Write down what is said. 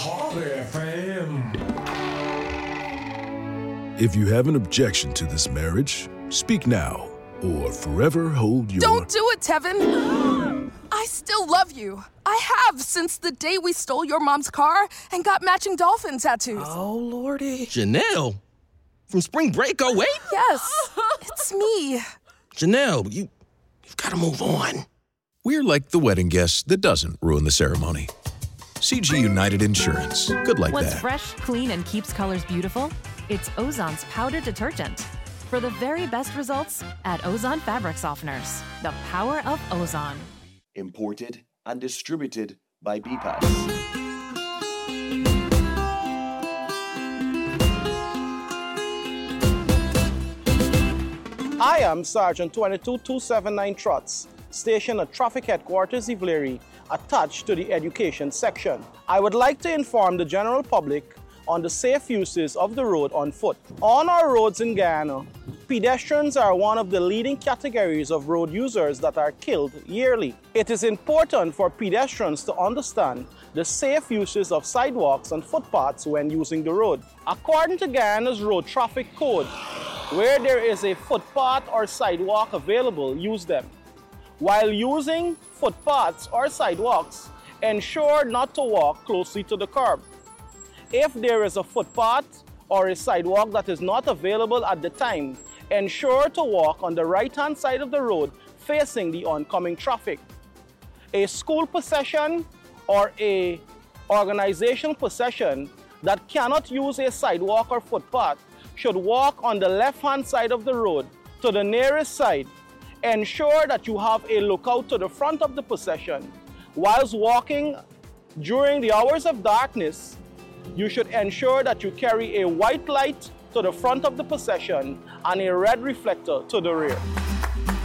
Hot FM. If you have an objection to this marriage, speak now or forever hold your... Don't do it, Tevin. I still love you. I have since the day we stole your mom's car and got matching dolphin tattoos. Oh, Lordy. Janelle? From Spring Break 08? Yes, it's me. Janelle, you've got to move on. We're like the wedding guest that doesn't ruin the ceremony. CG United Insurance. Good like What's that. fresh, clean, and keeps colors beautiful? It's Ozon's powder detergent. For the very best results, add Ozon fabric softeners. The power of Ozon. Imported and distributed by BPAS. I am Sergeant 22279 Trotz, stationed at Traffic Headquarters Ivlery, attached to the Education section. I would like to inform the general public on the safe uses of the road on foot. On our roads in Guyana, pedestrians are one of the leading categories of road users that are killed yearly. It is important for pedestrians to understand the safe uses of sidewalks and footpaths when using the road. According to Guyana's Road Traffic Code, where there is a footpath or sidewalk available, use them. While using footpaths or sidewalks, ensure not to walk closely to the curb. If there is a footpath or a sidewalk that is not available at the time, ensure to walk on the right-hand side of the road facing the oncoming traffic. A school procession or a organizational procession that cannot use a sidewalk or footpath should walk on the left-hand side of the road to the nearest side. Ensure that you have a lookout to the front of the procession. Whilst walking during the hours of darkness, you should ensure that you carry a white light to the front of the procession and a red reflector to the rear.